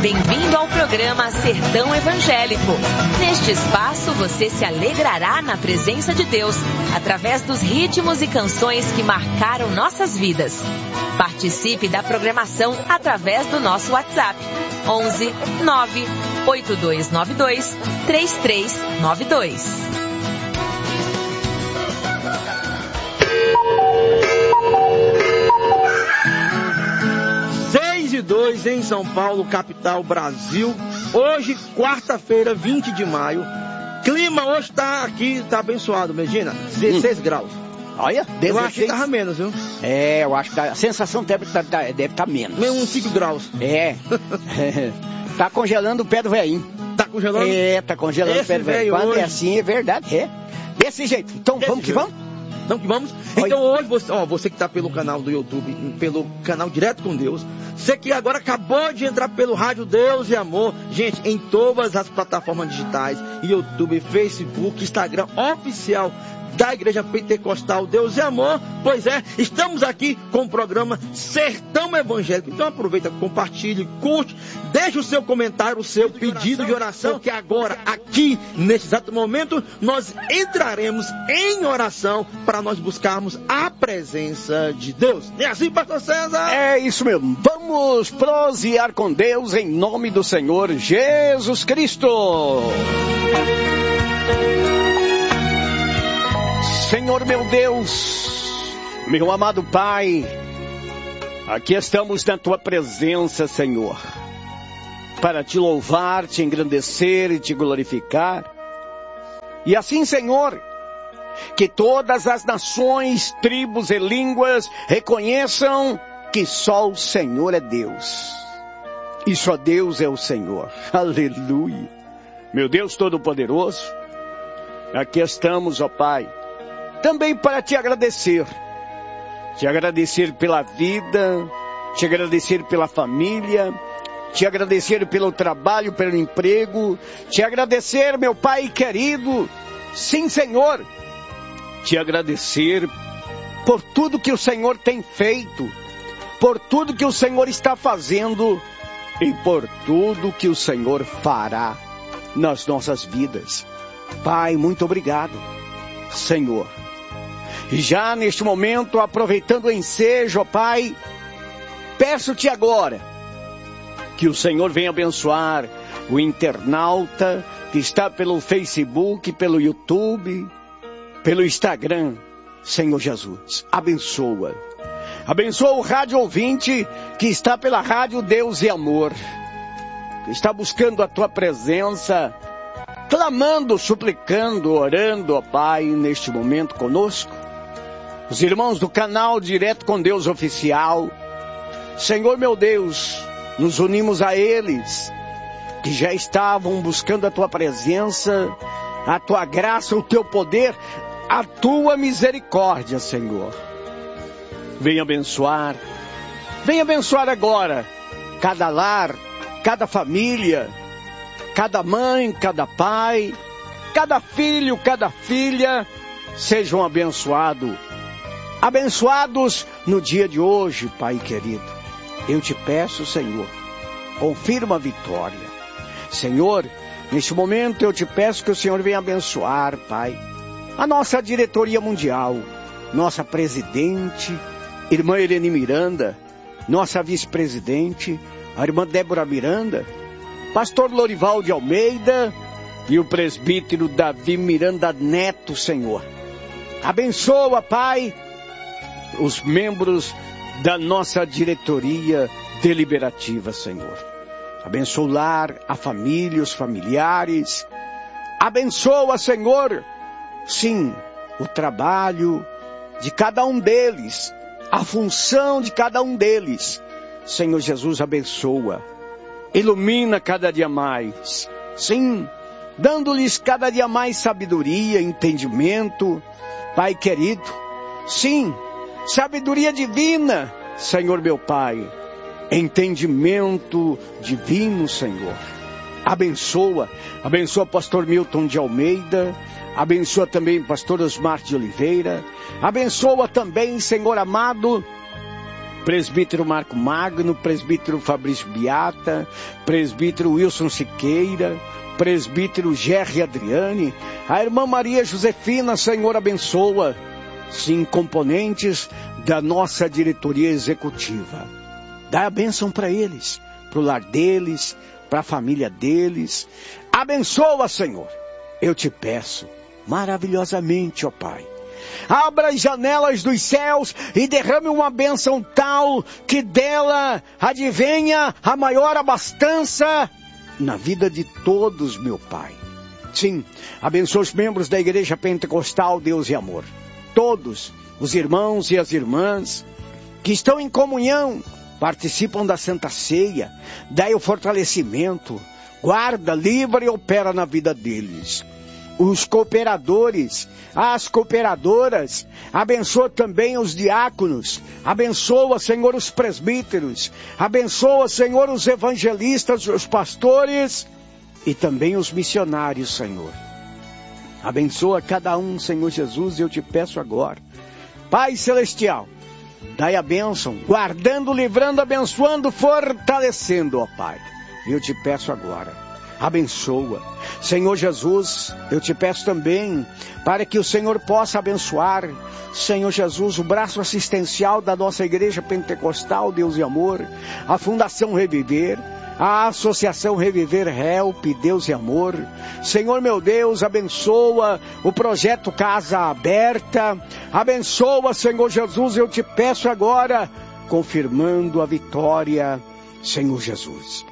Bem-vindo ao programa Sertão Evangélico. Neste espaço você se alegrará na presença de Deus, através dos ritmos e canções que marcaram nossas vidas. Participe da programação através do nosso WhatsApp, 11 9 8292 3392. 6:02 em São Paulo, capital, Brasil. Hoje, quarta-feira, 20 de maio. Clima hoje tá aqui, tá abençoado, Medina. 16 graus. Olha, 16. Eu acho que tava menos, viu? É, eu acho que a sensação deve estar menos. Menos uns 5 graus. É. Tá congelando o pé do velhinho. Tá congelando? É, tá congelando o pé do velhinho. Quando é assim, é verdade, é. Desse jeito. Então, vamos que vamos? Vamos que vamos? Então hoje, você que está pelo canal do YouTube, pelo canal Direto com Deus, você que agora acabou de entrar pelo Rádio Deus e Amor, gente, em todas as plataformas digitais, YouTube, Facebook, Instagram oficial da Igreja Pentecostal Deus e Amor, pois é, estamos aqui com o programa Sertão Evangélico. Então aproveita, compartilhe, curte, deixe o seu comentário, o seu pedido de oração, que agora, aqui, nesse exato momento, nós entraremos em oração para nós buscarmos a presença de Deus. É assim, pastor César? É isso mesmo. Vamos prosear com Deus em nome do Senhor Jesus Cristo. Senhor meu Deus, meu amado Pai, aqui estamos na Tua presença, Senhor, para Te louvar, Te engrandecer e Te glorificar. E assim, Senhor, que todas as nações, tribos e línguas reconheçam que só o Senhor é Deus. E só Deus é o Senhor. Aleluia. Meu Deus Todo-Poderoso, aqui estamos, ó Pai, também para Te agradecer pela vida, Te agradecer pela família, Te agradecer pelo trabalho, pelo emprego, Te agradecer, meu Pai querido, sim, Senhor, Te agradecer por tudo que o Senhor tem feito, por tudo que o Senhor está fazendo e por tudo que o Senhor fará nas nossas vidas. Pai, muito obrigado, Senhor. E já neste momento, aproveitando o ensejo, ó Pai, peço-Te agora que o Senhor venha abençoar o internauta que está pelo Facebook, pelo YouTube, pelo Instagram. Senhor Jesus, abençoa. Abençoa o rádio ouvinte que está pela Rádio Deus e Amor, que está buscando a Tua presença, clamando, suplicando, orando, ó Pai, neste momento conosco. Os irmãos do canal Direto com Deus Oficial, Senhor meu Deus, nos unimos a eles, que já estavam buscando a Tua presença, a Tua graça, o Teu poder, a Tua misericórdia, Senhor. Venha abençoar agora cada lar, cada família, cada mãe, cada pai, cada filho, cada filha, sejam abençoados no dia de hoje, Pai querido. Eu Te peço, Senhor, confirma a vitória. Senhor, neste momento eu Te peço que o Senhor venha abençoar, Pai, a nossa diretoria mundial, nossa presidente, irmã Irene Miranda, nossa vice-presidente, a irmã Débora Miranda, pastor Lorival de Almeida e o presbítero Davi Miranda Neto, Senhor. Abençoa, Pai, os membros da nossa diretoria deliberativa, Senhor. Abençoa o lar, a família, os familiares. Abençoa, Senhor, sim, o trabalho de cada um deles, a função de cada um deles. Senhor Jesus, abençoa. Ilumina cada dia mais. Sim, dando-lhes cada dia mais sabedoria, entendimento. Pai querido, sim, sabedoria divina, Senhor meu Pai, entendimento divino, Senhor. Abençoa pastor Milton de Almeida, abençoa também pastor Osmar de Oliveira, abençoa também, Senhor amado, presbítero Marco Magno, presbítero Fabrício Beata, presbítero Wilson Siqueira, presbítero Gerry Adriane, a irmã Maria Josefina, Senhor abençoa, sim, componentes da nossa diretoria executiva. Dá a bênção para eles, para o lar deles, para a família deles. Abençoa, Senhor, eu te peço, maravilhosamente, ó Pai. Abra as janelas dos céus e derrame uma bênção tal que dela advenha a maior abastança na vida de todos, meu Pai. Sim, abençoa os membros da Igreja Pentecostal Deus e Amor. Todos os irmãos e as irmãs que estão em comunhão, participam da Santa Ceia, dai o fortalecimento, guarda, livra e opera na vida deles. Os cooperadores, as cooperadoras, abençoa também os diáconos, abençoa, Senhor, os presbíteros, abençoa, Senhor, os evangelistas, os pastores e também os missionários, Senhor. Abençoa cada um, Senhor Jesus, eu te peço agora. Pai Celestial, dai a bênção, guardando, livrando, abençoando, fortalecendo, ó Pai. Eu te peço agora. Abençoa. Senhor Jesus, eu te peço também para que o Senhor possa abençoar, Senhor Jesus, o braço assistencial da nossa Igreja Pentecostal Deus e Amor, a Fundação Reviver, a Associação Reviver Help, Deus e Amor. Senhor meu Deus, abençoa o projeto Casa Aberta, abençoa, Senhor Jesus, eu te peço agora, confirmando a vitória, Senhor Jesus.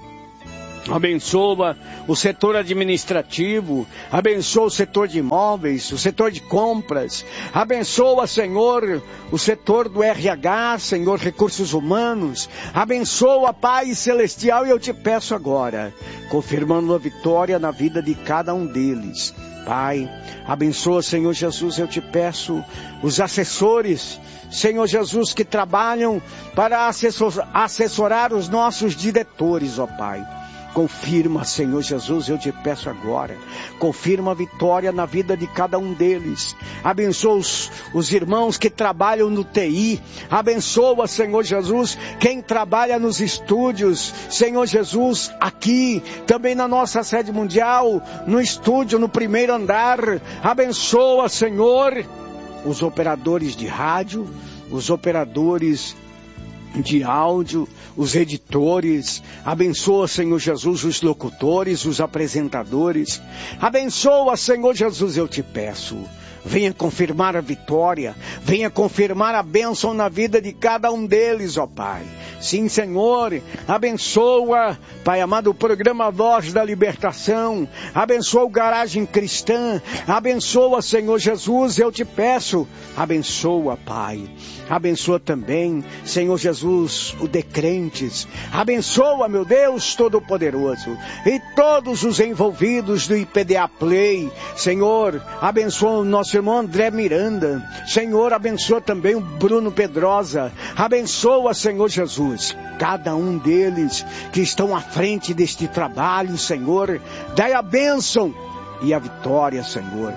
Abençoa o setor administrativo, abençoa o setor de imóveis, o setor de compras, abençoa, Senhor, o setor do RH, Senhor, recursos humanos, abençoa, Pai Celestial, e eu te peço agora, confirmando a vitória na vida de cada um deles. Pai, abençoa, Senhor Jesus, eu te peço, os assessores, Senhor Jesus, que trabalham para assessorar os nossos diretores, ó Pai. Confirma, Senhor Jesus, eu te peço agora. Confirma a vitória na vida de cada um deles. Abençoa os irmãos que trabalham no TI. Abençoa, Senhor Jesus, quem trabalha nos estúdios. Senhor Jesus, aqui, também na nossa sede mundial, no estúdio, no primeiro andar. Abençoa, Senhor, os operadores de rádio, os operadores de áudio, os editores. Abençoa, Senhor Jesus, os locutores, os apresentadores. Abençoa, Senhor Jesus, eu te peço. Venha confirmar a vitória, venha confirmar a bênção na vida de cada um deles, ó Pai. Sim, Senhor, abençoa, Pai amado, o programa Voz da Libertação, abençoa o Garagem Cristã, abençoa, Senhor Jesus, eu te peço, abençoa, Pai. Abençoa também, Senhor Jesus, o Decrentes. Abençoa, meu Deus Todo-Poderoso, e todos os envolvidos do IPDA Play. Senhor, abençoa o nosso irmão André Miranda. Senhor, abençoa também o Bruno Pedrosa. Abençoa, Senhor Jesus, cada um deles que estão à frente deste trabalho, Senhor. Dai a bênção e a vitória, Senhor.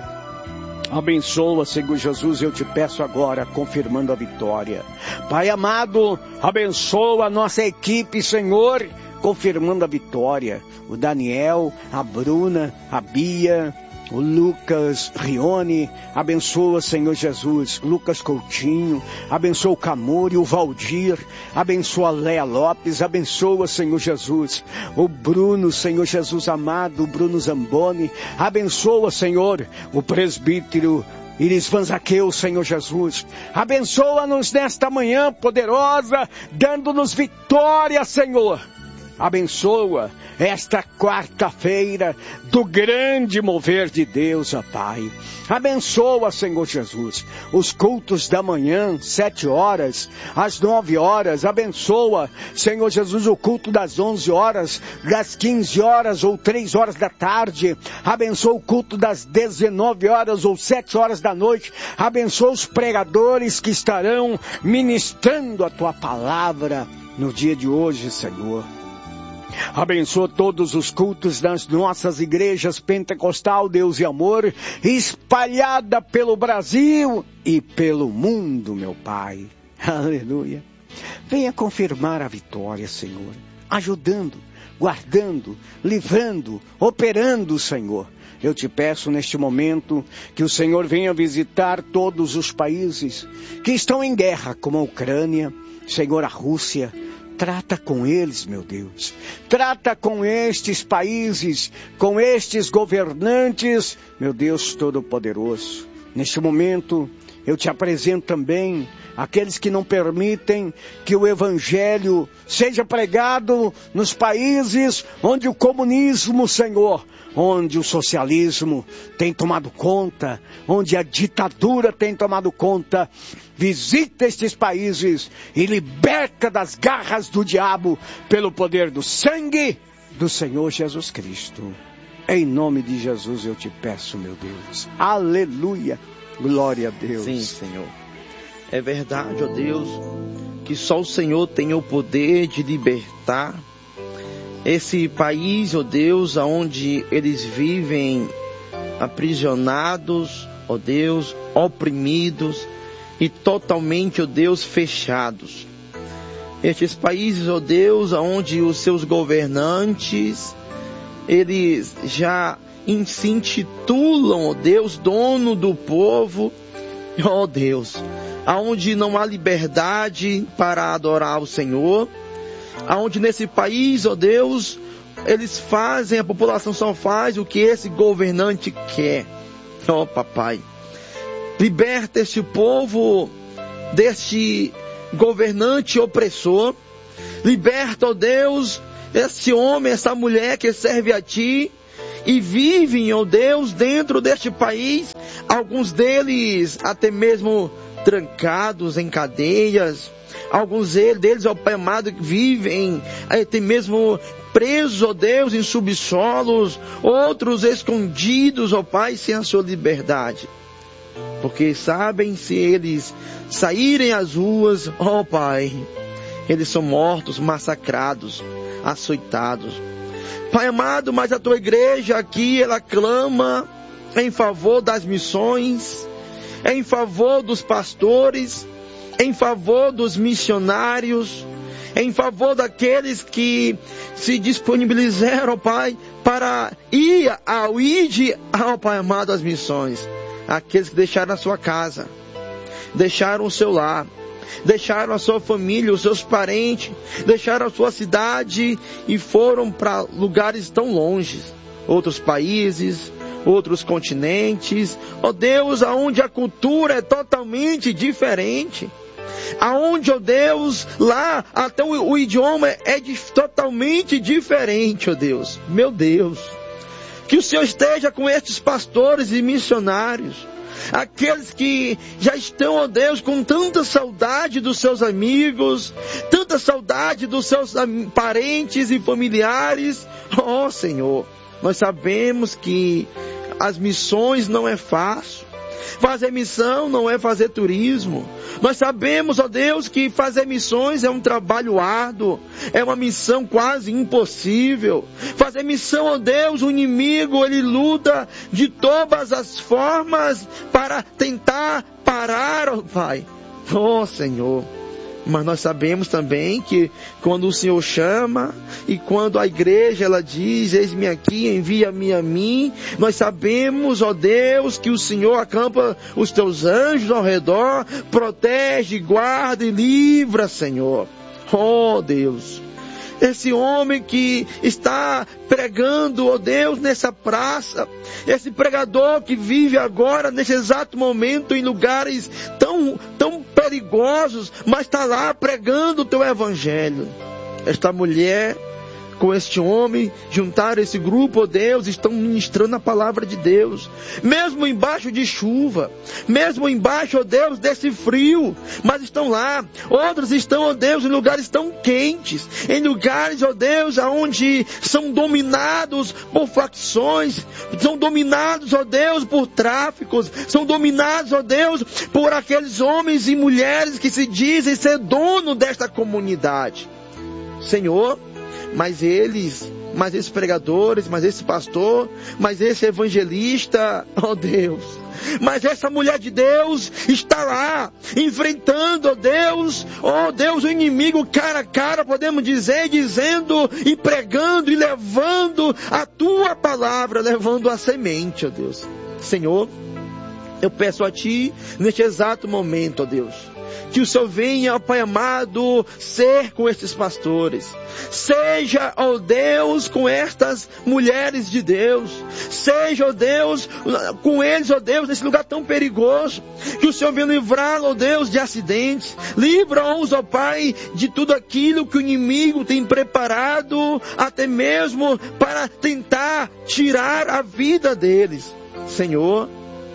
Abençoa, Senhor Jesus, eu te peço agora, confirmando a vitória. Pai amado, abençoa a nossa equipe, Senhor, confirmando a vitória. O Daniel, a Bruna, a Bia, o Lucas Rione, abençoa, Senhor Jesus, Lucas Coutinho, abençoa o Camori, o Valdir, abençoa a Léa Lopes, abençoa, Senhor Jesus, o Bruno, Senhor Jesus amado, o Bruno Zamboni, abençoa, Senhor, o presbítero Iris Vanzaqueu, Senhor Jesus, abençoa-nos nesta manhã poderosa, dando-nos vitória, Senhor. Abençoa esta quarta-feira do grande mover de Deus, ó Pai. Abençoa, Senhor Jesus, os cultos da manhã, 7 horas, às 9 horas. Abençoa, Senhor Jesus, o culto das 11 horas, das 15 horas ou 3 horas da tarde. Abençoa o culto das 19 horas ou 7 horas da noite. Abençoa os pregadores que estarão ministrando a Tua palavra no dia de hoje, Senhor. Abençoa todos os cultos das nossas igrejas Pentecostal, Deus e Amor, espalhada pelo Brasil e pelo mundo, meu Pai. Aleluia. Venha confirmar a vitória, Senhor, ajudando, guardando, livrando, operando, Senhor. Eu te peço neste momento que o Senhor venha visitar todos os países que estão em guerra, como a Ucrânia, Senhor, a Rússia. Trata com eles, meu Deus. Trata com estes países, com estes governantes, meu Deus Todo-Poderoso. Neste momento, eu te apresento também aqueles que não permitem que o Evangelho seja pregado nos países onde o comunismo, Senhor, onde o socialismo tem tomado conta, onde a ditadura tem tomado conta. Visita estes países e liberta das garras do diabo pelo poder do sangue do Senhor Jesus Cristo. Em nome de Jesus eu te peço, meu Deus. Aleluia. Glória a Deus. Sim, Senhor. É verdade, ó Deus, que só o Senhor tem o poder de libertar esse país, ó Deus, onde eles vivem aprisionados, ó Deus, oprimidos e totalmente, ó Deus, fechados. Estes países, ó Deus, onde os seus governantes, eles já se intitulam, ó Deus, dono do povo, ó Deus, aonde não há liberdade para adorar o Senhor, aonde nesse país, ó Deus, a população só faz o que esse governante quer. Ó Papai, liberta este povo deste governante opressor, liberta, ó Deus, esse homem, essa mulher que serve a Ti e vivem, ó Deus, dentro deste país, alguns deles até mesmo trancados em cadeias, alguns deles, ó Pai amado, vivem até mesmo presos, ó Deus, em subsolos, outros escondidos, ó Pai, sem a sua liberdade. Porque sabem, se eles saírem às ruas, ó Pai, eles são mortos, massacrados, açoitados. Pai amado, mas a Tua igreja aqui, ela clama em favor das missões, em favor dos pastores, em favor dos missionários, em favor daqueles que se disponibilizaram, Pai, para ir ao Pai amado, às missões. Aqueles que deixaram a sua casa, deixaram o seu lar, deixaram a sua família, os seus parentes, deixaram a sua cidade e foram para lugares tão longe, outros países, outros continentes, ó Deus, aonde a cultura é totalmente diferente, aonde, ó Deus, lá até o idioma é totalmente diferente, ó Deus, meu Deus, que o Senhor esteja com estes pastores e missionários, aqueles que já estão, ó Deus, com tanta saudade dos seus amigos, tanta saudade dos seus parentes e familiares. Ó Senhor, nós sabemos que as missões não é fácil. Fazer missão não é fazer turismo. Nós sabemos, ó Deus, que fazer missões é um trabalho árduo, é uma missão quase impossível. Fazer missão, ó Deus, o inimigo, ele luta de todas as formas para tentar parar, ó Pai. Ó Senhor, mas nós sabemos também que quando o Senhor chama e quando a igreja ela diz, eis-me aqui, envia-me a mim, nós sabemos, ó Deus, que o Senhor acampa os teus anjos ao redor, protege, guarda e livra, Senhor. Ó Deus, esse homem que está pregando, ó Deus, nessa praça, esse pregador que vive agora, nesse exato momento, em lugares tão perigosos, mas está lá pregando o Teu Evangelho. Esta mulher com este homem, juntaram esse grupo, ó Deus, estão ministrando a palavra de Deus, mesmo embaixo de chuva, mesmo embaixo, ó Deus, desse frio, mas estão lá. Outros estão, ó Deus, em lugares tão quentes, em lugares, ó Deus, onde são dominados por facções, são dominados, ó Deus, por tráficos, são dominados, ó Deus, por aqueles homens e mulheres que se dizem ser dono desta comunidade. Senhor, mas esses pregadores, mas esse pastor, mas esse evangelista, ó Deus, mas essa mulher de Deus está lá, enfrentando, ó Deus, o inimigo cara a cara, podemos dizer, dizendo e pregando e levando a tua palavra, levando a semente, ó Deus. Senhor, eu peço a Ti, neste exato momento, ó Deus, que o Senhor venha, ó Pai amado, ser com estes pastores. Seja, ó Deus, com estas mulheres de Deus. Seja, ó Deus, com eles, ó Deus, nesse lugar tão perigoso. Que o Senhor venha livrar, ó Deus, de acidentes. Livra-os, ó Pai, de tudo aquilo que o inimigo tem preparado, até mesmo para tentar tirar a vida deles. Senhor,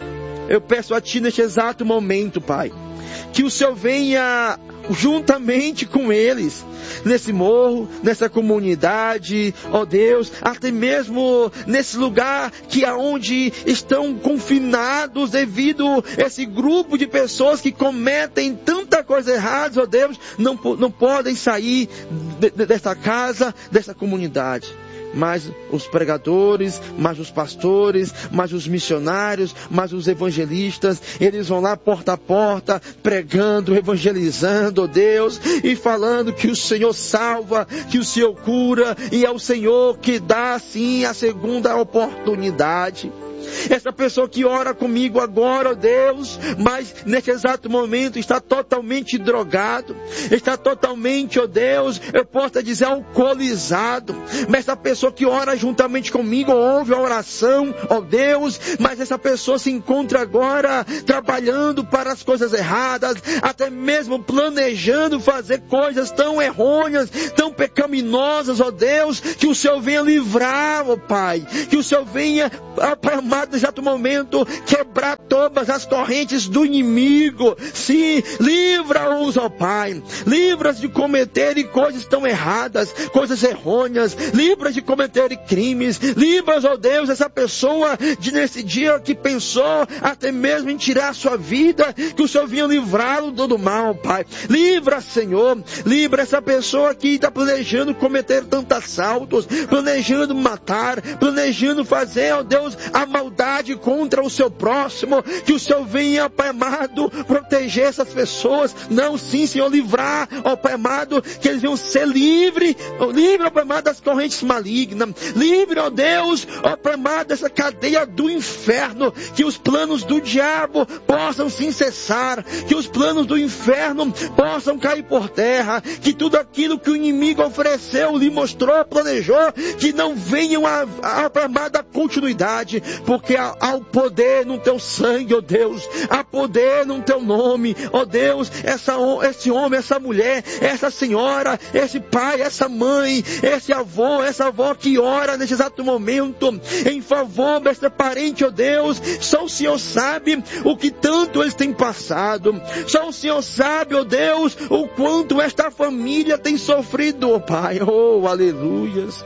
eu peço a Ti neste exato momento, Pai, que o Senhor venha juntamente com eles, nesse morro, nessa comunidade, ó Deus, até mesmo nesse lugar que aonde estão confinados devido a esse grupo de pessoas que cometem tanta coisa errada, ó Deus, não podem sair dessa casa, dessa comunidade. Mas os pregadores, mas os pastores, mas os missionários, mas os evangelistas, eles vão lá porta a porta, pregando, evangelizando, ó Deus, e falando que o Senhor salva, que o Senhor cura, e é o Senhor que dá, sim, a segunda oportunidade. Essa pessoa que ora comigo agora, ó Deus, mas nesse exato momento está totalmente drogado, está totalmente, ó Deus, eu posso dizer alcoolizado, mas essa pessoa que ora juntamente comigo, ouve a oração, ó Deus, mas essa pessoa se encontra agora trabalhando para as coisas erradas, até mesmo planejando fazer coisas tão errôneas, tão pecaminosas, ó Deus, que o Senhor venha livrar, ó Pai, que o Senhor venha, ó Pai amado, no exato momento, quebrar todas as correntes do inimigo. Sim, livra-os, ó Pai. Livra-os de cometerem coisas tão erradas, coisas errôneas. Livra-os de cometerem crimes. Livra-os, ó Deus, essa pessoa de nesse dia que pensou até mesmo em tirar a sua vida, que o Senhor vinha livrá-lo do mal, Pai. Livra, Senhor. Livra essa pessoa que está planejando cometer tantos assaltos, planejando matar, planejando fazer, ó Deus, a maldade contra o seu próximo, que o Senhor venha, Pai amado, proteger essas pessoas, não, sim, Senhor, livrar, ó Pai amado, que eles venham ser livre, ó Pai amado, das correntes malignas, livre, ó Deus, ó Pai amado, dessa cadeia do inferno, que os planos do diabo possam sim cessar, que os planos do inferno possam cair por terra, que tudo aquilo que o inimigo ofereceu, lhe mostrou, planejou, que não venham a Pai amado, a continuidade, porque há o poder no teu sangue, ó Deus, há poder no teu nome, ó Deus, esse homem, essa mulher, essa senhora, esse pai, essa mãe, esse avô, essa avó que ora nesse exato momento, em favor desse parente, ó Deus, só o Senhor sabe o que tanto eles têm passado, só o Senhor sabe, ó Deus, o quanto esta família tem sofrido, ó Pai, oh, aleluias.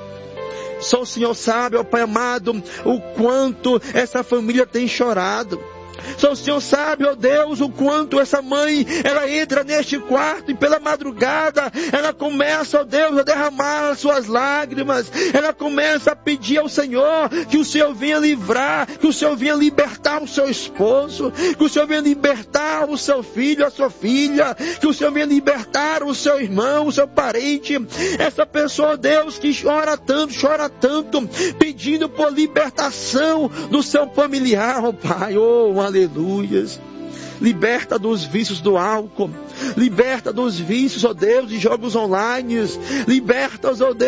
Só o Senhor sabe, ó Pai amado, o quanto essa família tem chorado. Só o Senhor sabe, ó Deus, o quanto essa mãe, ela entra neste quarto e pela madrugada, ela começa, ó Deus, a derramar as suas lágrimas. Ela começa a pedir ao Senhor que o Senhor venha livrar, que o Senhor venha libertar o seu esposo, que o Senhor venha libertar o seu filho, a sua filha, que o Senhor venha libertar o seu irmão, o seu parente. Essa pessoa, ó Deus, que chora tanto, pedindo por libertação do seu familiar, ó Pai, oh, aleluias. Liberta dos vícios do álcool, liberta dos vícios, ó Deus, de jogos online, liberta,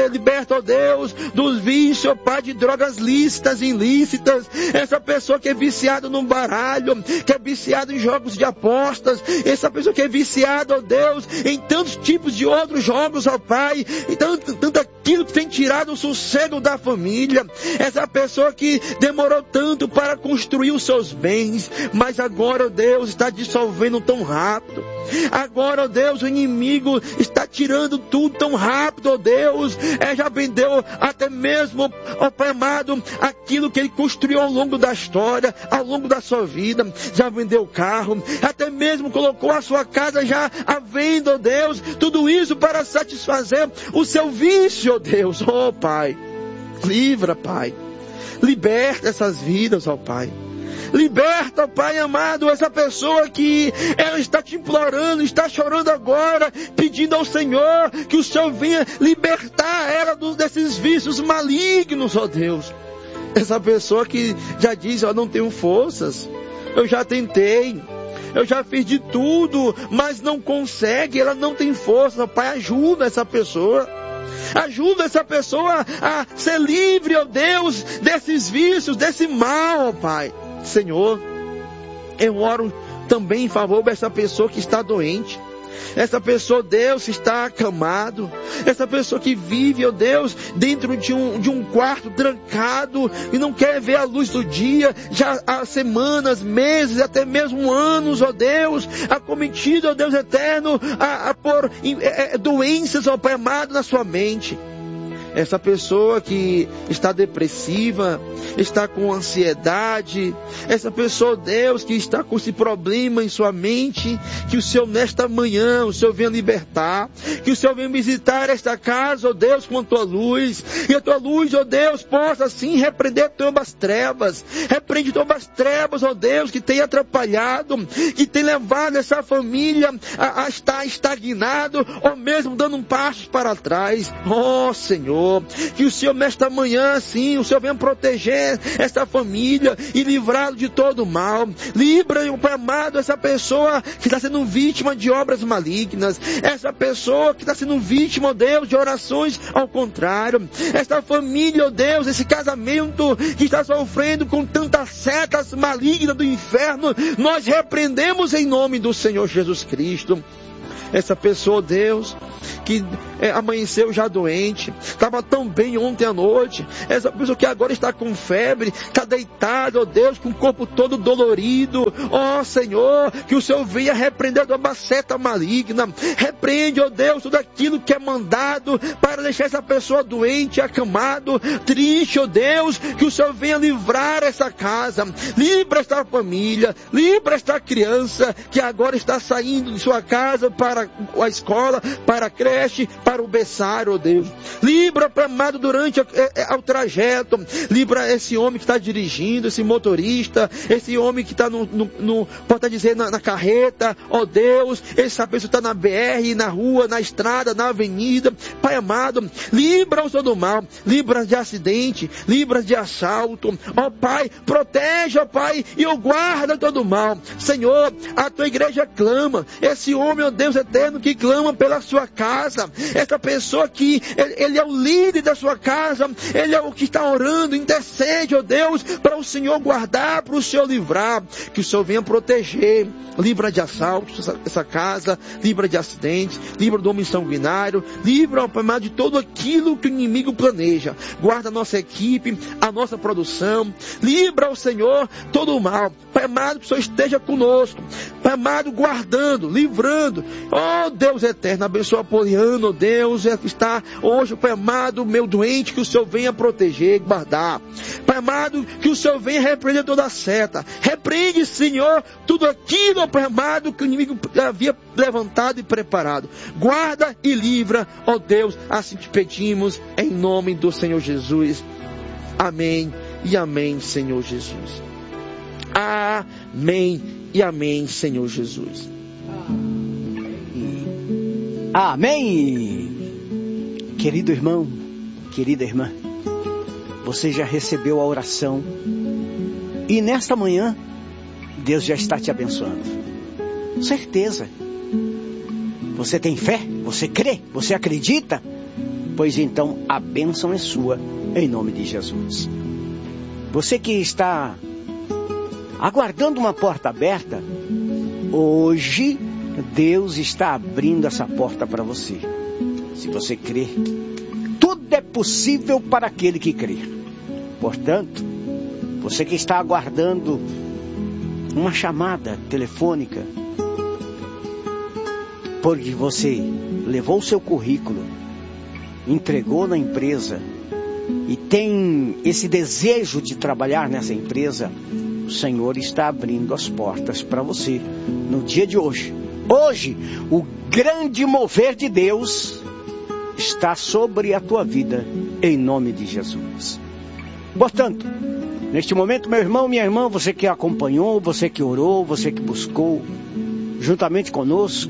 ó Deus, dos vícios, ó Pai, de drogas lícitas e ilícitas. Essa pessoa que é viciada no baralho, que é viciada em jogos de apostas, essa pessoa que é viciada, ó Deus, em tantos tipos de outros jogos, ó Pai, e tanto aquilo que tem tirado o sossego da família. Essa pessoa que demorou tanto para construir os seus bens, mas agora, ó Deus, está dissolvendo tão rápido. Agora, ó Deus, o inimigo está tirando tudo tão rápido, ó Deus. Já vendeu até mesmo, ó Pai amado, aquilo que ele construiu ao longo da história, ao longo da sua vida. Já vendeu o carro, até mesmo colocou a sua casa já à venda, ó Deus. Tudo isso para satisfazer o seu vício, ó Deus. Ó Pai, livra, Pai. Liberta essas vidas, ó Pai. Liberta, Pai amado, essa pessoa que ela está te implorando, está chorando agora, pedindo ao Senhor que o Senhor venha libertar ela desses vícios malignos, ó Deus. Essa pessoa que já diz, eu não tenho forças, eu já tentei, eu já fiz de tudo, mas não consegue, ela não tem força. Pai, ajuda essa pessoa. Ajuda essa pessoa a ser livre, ó Deus, desses vícios, desse mal, ó Pai. Senhor, eu oro também em favor dessa pessoa que está doente. Essa pessoa, Deus, que está acamado. Essa pessoa que vive, ó Deus, dentro de um quarto trancado e não quer ver a luz do dia, já há semanas, meses, até mesmo anos, ó Deus, acometido, ó Deus eterno, por doenças, ó Pai amado, na sua mente. Essa pessoa que está depressiva, está com ansiedade, essa pessoa, Deus, que está com esse problema em sua mente, que o Senhor nesta manhã, o Senhor venha libertar, que o Senhor venha visitar esta casa, ó Deus, com a tua luz, e a tua luz, ó Deus, possa assim repreender todas as trevas, repreende todas as trevas, ó Deus, que tem atrapalhado, que tem levado essa família a estar estagnado, ou mesmo dando um passo para trás. Ó Senhor, que o Senhor nesta manhã, sim, o Senhor venha proteger esta família e livrá-lo de todo o mal. Livra, Pai amado, essa pessoa que está sendo vítima de obras malignas, essa pessoa que está sendo vítima, ó Deus, de orações ao contrário, esta família, ó Deus, esse casamento que está sofrendo com tantas setas malignas do inferno, nós repreendemos em nome do Senhor Jesus Cristo. Essa pessoa, Deus, que amanheceu já doente, estava tão bem ontem à noite, essa pessoa que agora está com febre, está deitada, ó Deus, com o corpo todo dolorido, ó Senhor, que o Senhor venha repreender uma seta maligna, repreende, ó Deus, tudo aquilo que é mandado para deixar essa pessoa doente, acamado, triste, ó Deus, que o Senhor venha livrar essa casa, livra esta família, livra esta criança que agora está saindo de sua casa para a escola, para a creche, para o berçário, ó Deus. Livra, Pai amado, durante o trajeto. Livra esse homem que está dirigindo, esse motorista, esse homem que está pode dizer, na carreta, ó Deus. Essa pessoa está na BR, na rua, na estrada, na avenida. Pai amado, livra-os do mal. Livra de acidente, livra de assalto. Ó Pai, protege, ó Pai, e o guarda todo o mal. Senhor, a tua igreja clama. Esse homem, ó Deus eterno, que clama pela sua casa. Essa pessoa que ele é o líder da sua casa, ele é o que está orando, intercede, ó Deus, para o Senhor guardar, para o Senhor livrar, que o Senhor venha proteger, livra de assaltos essa casa, livra de acidentes, livra do homem sanguinário, livra, ó Pai amado, de todo aquilo que o inimigo planeja, guarda a nossa equipe, a nossa produção, livra ao Senhor todo o mal. Pai amado, que o Senhor esteja conosco, Pai amado, guardando, livrando, ó Deus eterno, abençoa a Poliana, ó Deus, está hoje, Pai amado, meu doente, que o Senhor venha proteger, guardar. Pai amado, que o Senhor venha repreender toda a seta. Repreende, Senhor, tudo aquilo, Pai amado, que o inimigo havia levantado e preparado. Guarda e livra, ó Deus, assim te pedimos, em nome do Senhor Jesus. Amém e amém, Senhor Jesus. Amém e amém, Senhor Jesus. Amém. Querido irmão, querida irmã, você já recebeu a oração e nesta manhã Deus já está te abençoando. Certeza. Você tem fé? Você crê? Você acredita? Pois então a bênção é sua, em nome de Jesus. Você que está aguardando uma porta aberta, hoje Deus está abrindo essa porta para você. Se você crer, tudo é possível para aquele que crer. Portanto, você que está aguardando uma chamada telefônica, porque você levou o seu currículo, entregou na empresa e tem esse desejo de trabalhar nessa empresa, o Senhor está abrindo as portas para você no dia de hoje. Hoje, o grande mover de Deus está sobre a tua vida, em nome de Jesus. Portanto, neste momento, meu irmão, minha irmã, você que acompanhou, você que orou, você que buscou, juntamente conosco,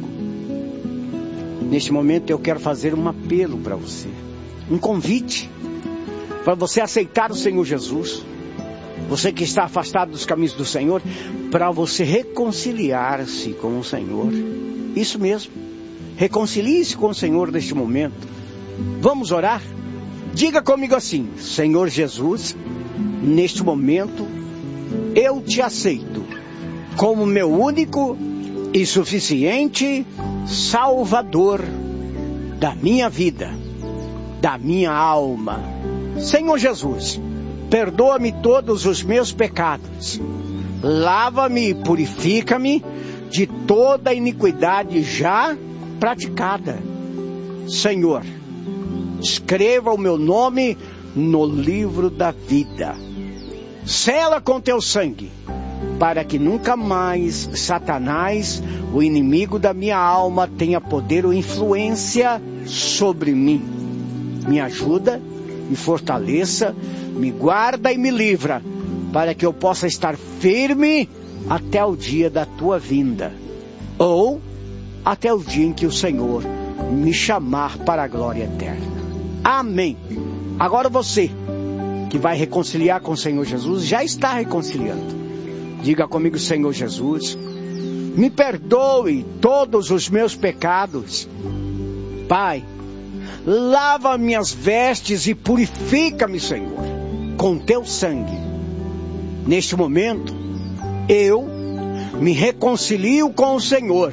neste momento eu quero fazer um apelo para você, um convite, para você aceitar o Senhor Jesus, você que está afastado dos caminhos do Senhor, para você reconciliar-se com o Senhor. Isso mesmo, reconcilie-se com o Senhor neste momento. Vamos orar? Diga comigo assim: Senhor Jesus, neste momento eu te aceito como meu único e suficiente Salvador da minha vida, da minha alma. Senhor Jesus, perdoa-me todos os meus pecados, lava-me e purifica-me de toda iniquidade já praticada. Senhor, escreva o meu nome no livro da vida, sela com teu sangue, para que nunca mais Satanás, o inimigo da minha alma, tenha poder ou influência sobre mim. Me ajuda, me fortaleça, me guarda e me livra, para que eu possa estar firme até o dia da tua vinda, ou até o dia em que o Senhor me chamar para a glória eterna. Amém. Agora você que vai reconciliar com o Senhor Jesus, já está reconciliando. Diga comigo: Senhor Jesus, me perdoe todos os meus pecados. Pai, lava minhas vestes e purifica-me, Senhor, com teu sangue. Neste momento, eu me reconcilio com o Senhor.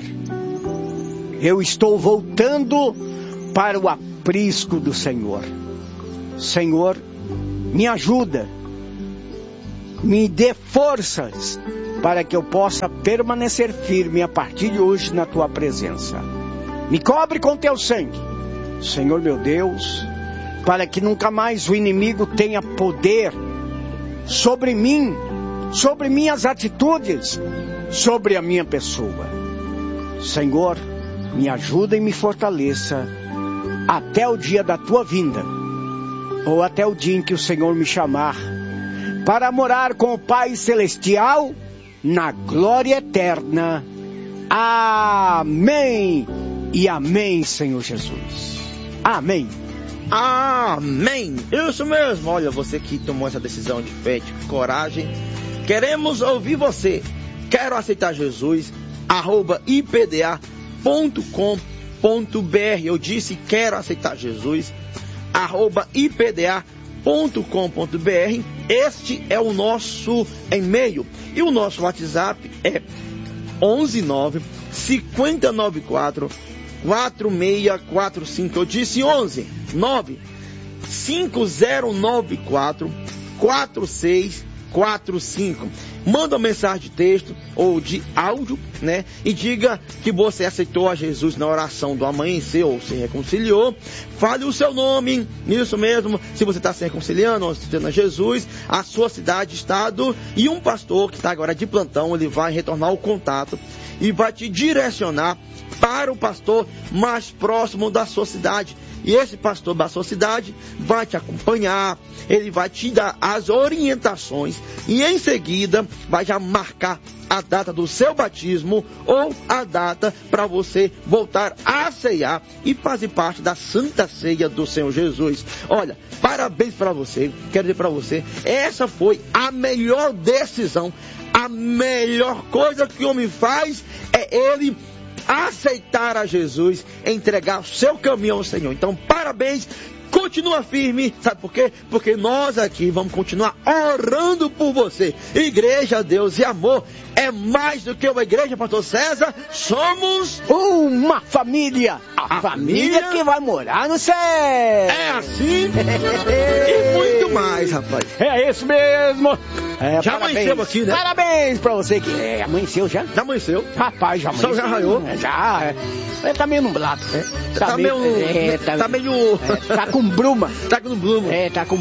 Eu estou voltando para o aprisco do Senhor. Senhor, me ajuda, me dê forças para que eu possa permanecer firme a partir de hoje na tua presença. Me cobre com teu sangue, Senhor meu Deus, para que nunca mais o inimigo tenha poder sobre mim, sobre minhas atitudes, sobre a minha pessoa. Senhor, me ajuda e me fortaleça até o dia da tua vinda, ou até o dia em que o Senhor me chamar para morar com o Pai Celestial na glória eterna. Amém e amém, Senhor Jesus. Amém. Amém. Isso mesmo. Olha, você que tomou essa decisão de fé, de coragem, queremos ouvir você. Quero aceitar Jesus, @ipda.com.br. Eu disse quero aceitar Jesus, @ipda.com.br. Este é o nosso e-mail. E o nosso WhatsApp é 119 594 4645. Eu disse 11 9 5094 4645. Manda uma mensagem de texto ou de áudio, né? E diga que você aceitou a Jesus na oração do amanhecer ou se reconciliou. Fale o seu nome, isso mesmo. Se você está se reconciliando ou aceitando a Jesus, a sua cidade, estado, e um pastor que está agora de plantão, ele vai retornar o contato e vai te direcionar para o pastor mais próximo da sua cidade. E esse pastor da sua cidade vai te acompanhar, ele vai te dar as orientações e em seguida vai já marcar a data do seu batismo ou a data para você voltar a ceiar e fazer parte da Santa Ceia do Senhor Jesus. Olha, parabéns para você, quero dizer para você, essa foi a melhor decisão, a melhor coisa que o homem faz é ele aceitar a Jesus, entregar o seu caminho ao Senhor. Então, parabéns, continua firme, sabe por quê? Porque nós aqui vamos continuar orando por você. Igreja, Deus e Amor é mais do que uma igreja, pastor César, somos uma família, a família que vai morar no céu. É assim e muito mais. demais, rapaz. É isso mesmo. Já amanheceu aqui, né? Parabéns pra você que amanheceu já. Já amanheceu? Rapaz, já amanheceu. O sol já raiou? Já. Tá meio nublado. Tá meio... Tá com bruma. Tá com bruma. Tá com